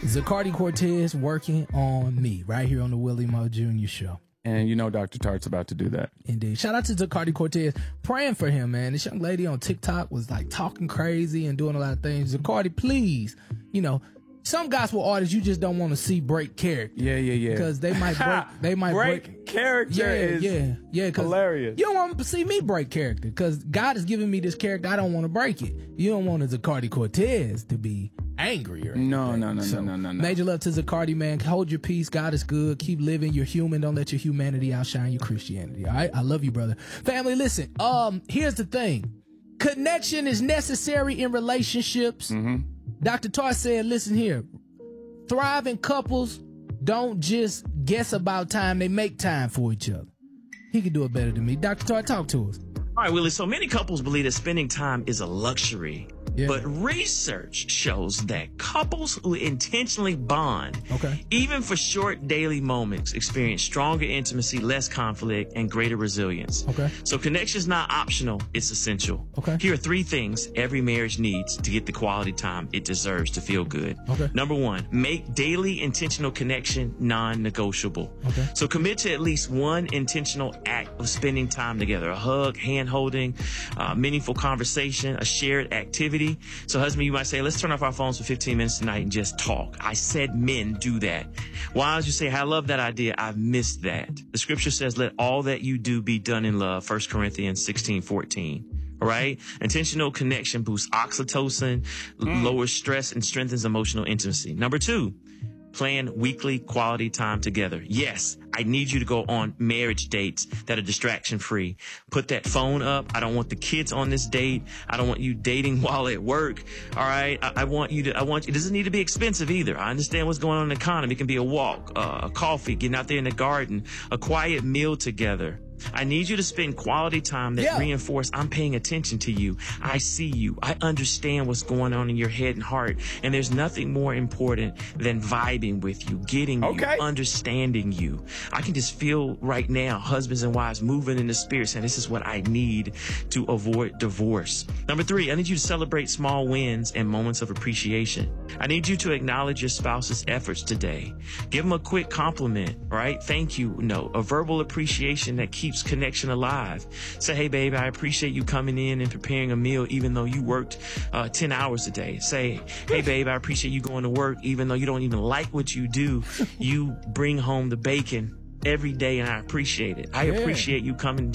Zacardi Cortez working on me right here on the Willie Moe Jr. Show. And you know Dr. Tart's about to do that. Indeed. Shout out to Zacardi Cortez. Praying for him, man. This young lady on TikTok was like talking crazy and doing a lot of things. Zacardi, please, some gospel artists you just don't want to see break character. Yeah. Because they might break character is hilarious. You don't want to see me break character because God has given me this character. I don't want to break it. You don't want Zacardi Cortez to be angry or anything. No. Major love to Zacardi, man. Hold your peace. God is good. Keep living. You're human. Don't let your humanity outshine your Christianity. All right? I love you, brother. Family, listen. Here's the thing. Connection is necessary in relationships. Mm-hmm. Dr. Tar said, listen here. Thriving couples don't just guess about time. They make time for each other. He could do it better than me. Dr. Tar, talk to us. All right, Willie. So many couples believe that spending time is a luxury. Yeah. But research shows that couples who intentionally bond, even for short daily moments, experience stronger intimacy, less conflict, and greater resilience. So connection is not optional, it's essential. Here are 3 things every marriage needs to get the quality time it deserves to feel good. Number 1, make daily intentional connection non-negotiable. So commit to at least one intentional act of spending time together. A hug, hand-holding, meaningful conversation, a shared activity. So husband, you might say, let's turn off our phones for 15 minutes tonight and just talk. I said men do that. Why don't you say, I love that idea. I've missed that. The scripture says, let all that you do be done in love. 1 Corinthians 16:14. All right. Intentional connection boosts oxytocin, lowers stress, and strengthens emotional intimacy. Number 2, plan weekly quality time together. Yes, I need you to go on marriage dates that are distraction free. Put that phone up. I don't want the kids on this date. I don't want you dating while at work. All right. I want you, it doesn't need to be expensive either. I understand what's going on in the economy. It can be a walk, a coffee, getting out there in the garden, a quiet meal together. I need you to spend quality time that reinforce I'm paying attention to you. I see you. I understand what's going on in your head and heart. And there's nothing more important than vibing with you, getting you, understanding you. I can just feel right now husbands and wives moving in the spirit saying this is what I need to avoid divorce. Number 3, I need you to celebrate small wins and moments of appreciation. I need you to acknowledge your spouse's efforts today. Give them a quick compliment, right? Thank you note, a verbal appreciation that keeps connection alive. Say, hey, baby, I appreciate you coming in and preparing a meal even though you worked 10 hours a day. Say, hey, babe, I appreciate you going to work even though you don't even like what you do. You bring home the bacon every day and I appreciate it. I appreciate you coming